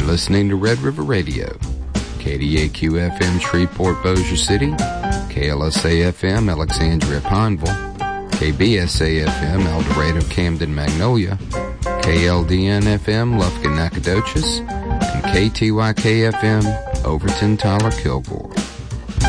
listening to Red River Radio, KDAQ-FM Shreveport, Bossier City, KLSA-FM Alexandria, Pineville, KBSA-FM El Dorado, Camden, Magnolia, KLDN-FM Lufkin, Nacogdoches, and KTYK-FM Overton, Tyler, Kilgore.